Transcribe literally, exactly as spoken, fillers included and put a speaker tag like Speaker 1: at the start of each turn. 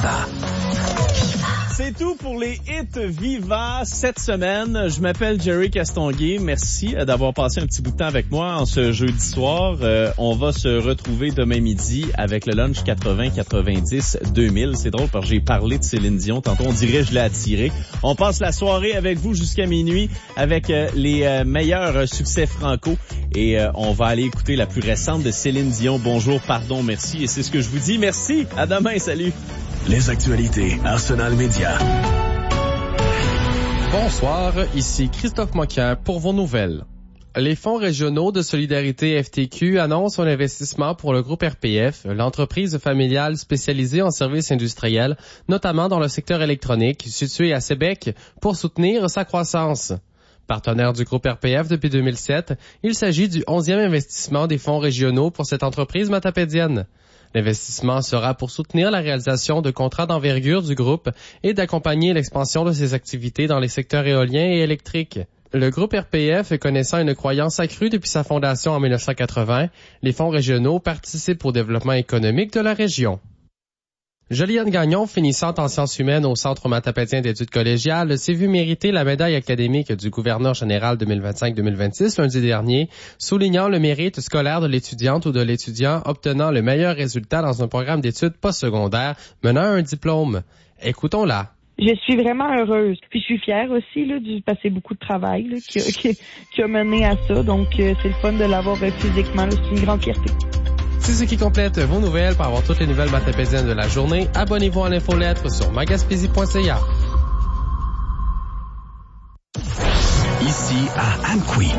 Speaker 1: Viva.
Speaker 2: C'est tout pour les hits Viva cette semaine. Je m'appelle Jerry Castonguay. Merci d'avoir passé un petit bout de temps avec moi en ce jeudi soir. Euh, on va se retrouver demain midi avec le lunch quatre-vingts quatre-vingt-dix deux mille. C'est drôle parce que j'ai parlé de Céline Dion. Tantôt, on dirait que je l'ai attiré. On passe la soirée avec vous jusqu'à minuit avec euh, les euh, meilleurs euh, succès franco. Et euh, on va aller écouter la plus récente de Céline Dion. Bonjour, pardon, merci. Et c'est ce que je vous dis. Merci. À demain. Salut.
Speaker 1: Les actualités Arsenal Média.
Speaker 3: Bonsoir, ici Christophe Moquin pour vos nouvelles. Les fonds régionaux de solidarité F T Q annoncent un investissement pour le groupe R P F, l'entreprise familiale spécialisée en services industriels, notamment dans le secteur électronique, situé à Sébec, pour soutenir sa croissance. Partenaire du groupe R P F depuis deux mille sept, il s'agit du onzième investissement des fonds régionaux pour cette entreprise matapédienne. L'investissement sera pour soutenir la réalisation de contrats d'envergure du groupe et d'accompagner l'expansion de ses activités dans les secteurs éoliens et électriques. Le groupe R P F connaissant une croyance accrue depuis sa fondation en dix-neuf cent quatre-vingts, les fonds régionaux participent au développement économique de la région. Joliane Gagnon, finissante en sciences humaines au Centre matapédien d'études collégiales, s'est vue mériter la médaille académique du gouverneur général deux mille vingt-cinq deux mille vingt-six lundi dernier, soulignant le mérite scolaire de l'étudiante ou de l'étudiant obtenant le meilleur résultat dans un programme d'études postsecondaires menant à un diplôme. Écoutons-la.
Speaker 4: Je suis vraiment heureuse. Puis je suis fière aussi là, du passer beaucoup de travail là, qui, a, qui, qui a mené à ça. Donc euh, c'est le fun de l'avoir euh, physiquement. Là, c'est une grande fierté.
Speaker 3: C'est ce qui complète vos nouvelles. Pour avoir toutes les nouvelles matapédiennes de la journée, abonnez-vous à l'infolettre sur magaspésie point c a.
Speaker 1: Ici à Amqui.